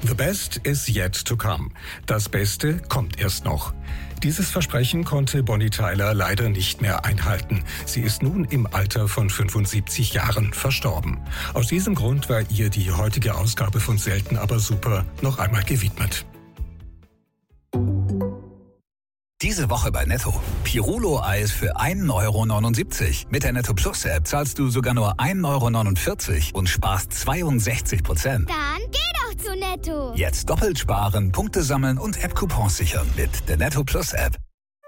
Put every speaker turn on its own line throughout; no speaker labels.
The best is yet to come. Das Beste kommt erst noch. Dieses Versprechen konnte Bonnie Tyler leider nicht mehr einhalten. Sie ist nun im Alter von 75 Jahren verstorben. Aus diesem Grund war ihr die heutige Ausgabe von Selten aber super noch einmal gewidmet.
Diese Woche bei Netto. Pirulo-Eis für 1,79 €. Mit der Netto Plus App zahlst du sogar nur 1,49 € und sparst 62%.
Dann geh doch zu Netto.
Jetzt doppelt sparen, Punkte sammeln und App-Coupons sichern mit der Netto Plus App.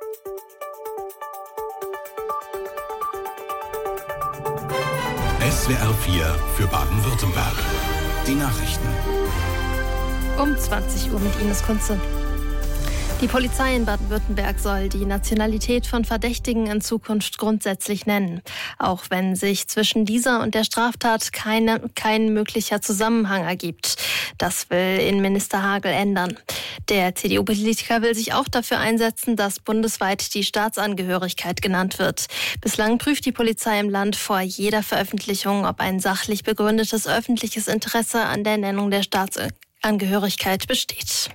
SWR 4 für Baden-Württemberg. Die Nachrichten.
Um 20 Uhr mit Ines Kunze. Die Polizei in Baden-Württemberg soll die Nationalität von Verdächtigen in Zukunft grundsätzlich nennen, auch wenn sich zwischen dieser und der Straftat kein möglicher Zusammenhang ergibt. Das will Innenminister Hagel ändern. Der CDU-Politiker will sich auch dafür einsetzen, dass bundesweit die Staatsangehörigkeit genannt wird. Bislang prüft die Polizei im Land vor jeder Veröffentlichung, ob ein sachlich begründetes öffentliches Interesse an der Nennung der Staatsangehörigkeit besteht.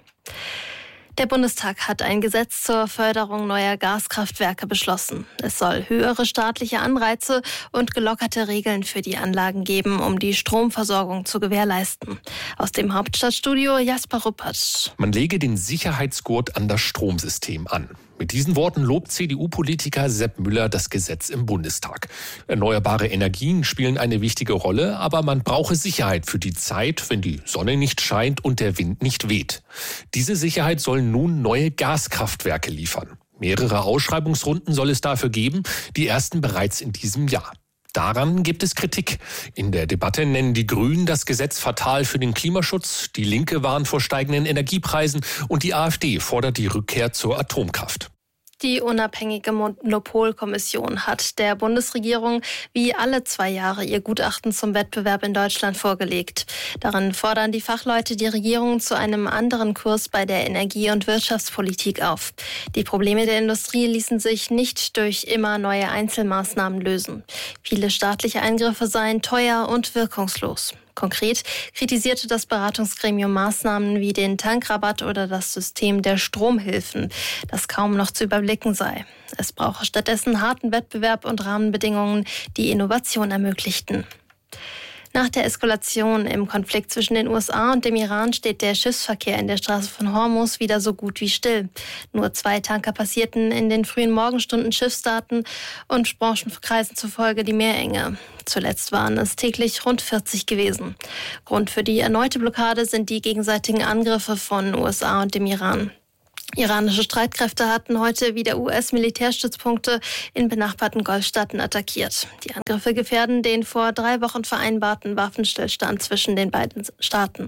Der Bundestag hat ein Gesetz zur Förderung neuer Gaskraftwerke beschlossen. Es soll höhere staatliche Anreize und gelockerte Regeln für die Anlagen geben, um die Stromversorgung zu gewährleisten. Aus dem Hauptstadtstudio Jasper Ruppert.
Man lege den Sicherheitsgurt an das Stromsystem an. Mit diesen Worten lobt CDU-Politiker Sepp Müller das Gesetz im Bundestag. Erneuerbare Energien spielen eine wichtige Rolle, aber man brauche Sicherheit für die Zeit, wenn die Sonne nicht scheint und der Wind nicht weht. Diese Sicherheit sollen nun neue Gaskraftwerke liefern. Mehrere Ausschreibungsrunden soll es dafür geben, die ersten bereits in diesem Jahr. Daran gibt es Kritik. In der Debatte nennen die Grünen das Gesetz fatal für den Klimaschutz, die Linke warnt vor steigenden Energiepreisen und die AfD fordert die Rückkehr zur Atomkraft.
Die unabhängige Monopolkommission hat der Bundesregierung wie alle 2 Jahre ihr Gutachten zum Wettbewerb in Deutschland vorgelegt. Darin fordern die Fachleute die Regierung zu einem anderen Kurs bei der Energie- und Wirtschaftspolitik auf. Die Probleme der Industrie ließen sich nicht durch immer neue Einzelmaßnahmen lösen. Viele staatliche Eingriffe seien teuer und wirkungslos. Konkret kritisierte das Beratungsgremium Maßnahmen wie den Tankrabatt oder das System der Stromhilfen, das kaum noch zu überblicken sei. Es brauche stattdessen harten Wettbewerb und Rahmenbedingungen, die Innovation ermöglichten. Nach der Eskalation im Konflikt zwischen den USA und dem Iran steht der Schiffsverkehr in der Straße von Hormuz wieder so gut wie still. Nur 2 Tanker passierten in den frühen Morgenstunden Schiffsdaten und Branchenkreisen zufolge die Meerenge. Zuletzt waren es täglich rund 40 gewesen. Grund für die erneute Blockade sind die gegenseitigen Angriffe von USA und dem Iran. Iranische Streitkräfte hatten heute wieder US-Militärstützpunkte in benachbarten Golfstaaten attackiert. Die Angriffe gefährden den vor 3 Wochen vereinbarten Waffenstillstand zwischen den beiden Staaten.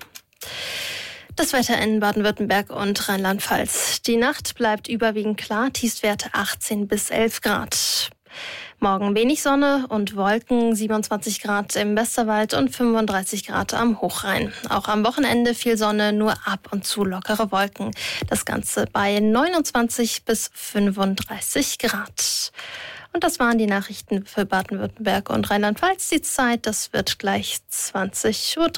Das Wetter in Baden-Württemberg und Rheinland-Pfalz. Die Nacht bleibt überwiegend klar, Tiefstwerte 18 bis 11 Grad. Morgen wenig Sonne und Wolken, 27 Grad im Westerwald und 35 Grad am Hochrhein. Auch am Wochenende viel Sonne, nur ab und zu lockere Wolken. Das Ganze bei 29 bis 35 Grad. Und das waren die Nachrichten für Baden-Württemberg und Rheinland-Pfalz. Die Zeit, das wird gleich 20:03 Uhr.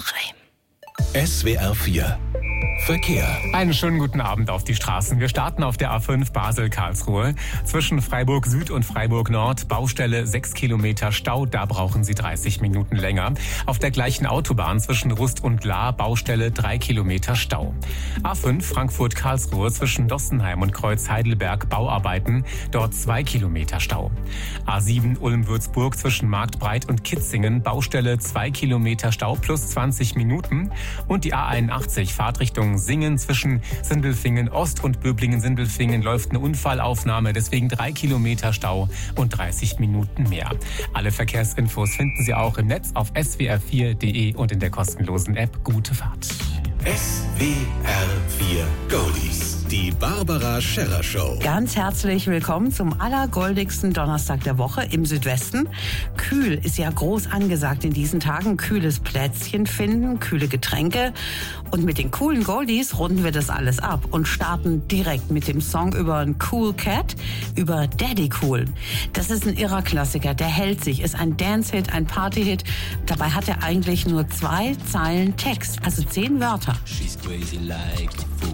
SWR 4 Verkehr.
Einen schönen guten Abend auf die Straßen. Wir starten auf der A5 Basel-Karlsruhe. Zwischen Freiburg Süd und Freiburg Nord, Baustelle 6 Kilometer Stau, da brauchen Sie 30 Minuten länger. Auf der gleichen Autobahn zwischen Rust und Lahr, Baustelle 3 Kilometer Stau. A5 Frankfurt-Karlsruhe zwischen Dossenheim und Kreuz-Heidelberg, Bauarbeiten, dort 2 Kilometer Stau. A7 Ulm-Würzburg zwischen Marktbreit und Kitzingen, Baustelle 2 Kilometer Stau plus 20 Minuten. Und die A81 Fahrtrichtung Singen zwischen Sindelfingen Ost und Böblingen-Sindelfingen läuft eine Unfallaufnahme, deswegen 3 Kilometer Stau und 30 Minuten mehr. Alle Verkehrsinfos finden Sie auch im Netz auf swr4.de und in der kostenlosen App Gute Fahrt.
SWR 4 Goldies. Die Barbara Scherrer Show.
Ganz herzlich willkommen zum allergoldigsten Donnerstag der Woche im Südwesten. Kühl ist ja groß angesagt in diesen Tagen. Kühles Plätzchen finden, kühle Getränke. Und mit den coolen Goldies runden wir das alles ab und starten direkt mit dem Song über einen Cool Cat, über Daddy Cool. Das ist ein irrer Klassiker, der hält sich, ist ein Dance-Hit, ein Party-Hit. Dabei hat er eigentlich nur 2 Zeilen Text, also 10 Wörter.
She's crazy like food.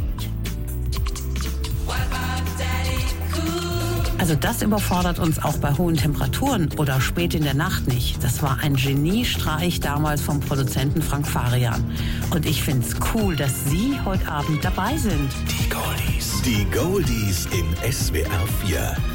Also das überfordert uns auch bei hohen Temperaturen oder spät in der Nacht nicht. Das war ein Geniestreich damals vom Produzenten Frank Farian. Und ich find's cool, dass Sie heute Abend dabei sind.
Die Goldies. Die Goldies im SWR 4.